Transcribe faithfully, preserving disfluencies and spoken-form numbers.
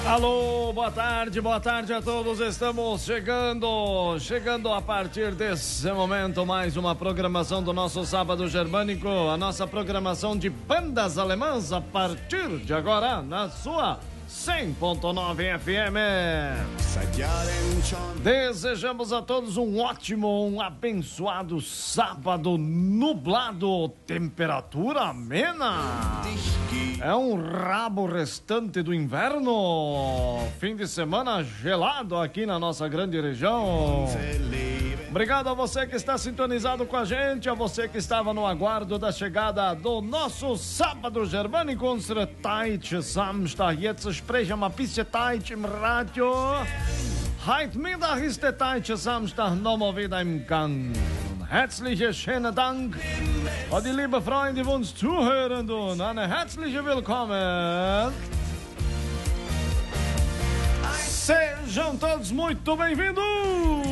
Alô, boa tarde, boa tarde a todos. Estamos chegando, chegando a partir desse momento mais uma programação do nosso Sábado Germânico, a nossa programação de bandas alemãs a partir de agora na sua cem ponto nove F M. Desejamos a todos um ótimo, um abençoado sábado nublado, temperatura amena. É um rabo restante do inverno. Fim de semana gelado aqui na nossa grande região. Obrigado a você que está sintonizado com a gente, a você que estava no aguardo da chegada do nosso Sábado Germânico. Unsere Deutsche Samstag. Jetzt sprechen wir ein bisschen Deutsch im Radio. Heute Mittag ist der Deutsche Samstag nochmal wieder im Gang. Herzlichen schönen Dank an die lieben Freunde, die uns zuhören und eine herzliche Willkommen. Sejam todos muito bem-vindos.